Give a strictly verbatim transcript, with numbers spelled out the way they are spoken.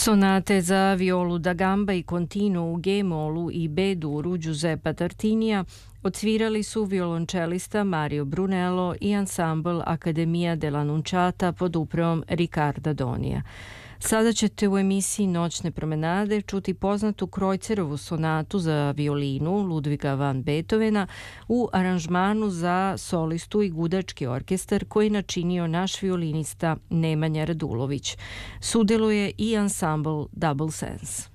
Sonate za violu da gamba i continuo u G-molu i B-duru Giuseppa Tartinija odsvirali su violončelista Mario Brunello i ansambl Accademia dell'Annunciata pod upravom Riccarda Donija. Sada ćete u emisiji Noćne promenade čuti poznatu Kreutzerovu sonatu za violinu Ludviga van Beethovena u aranžmanu za solistu i gudački orkestar koji načinio naš violinista Nemanja Radulović. Sudeluje i ansambl Double Sense.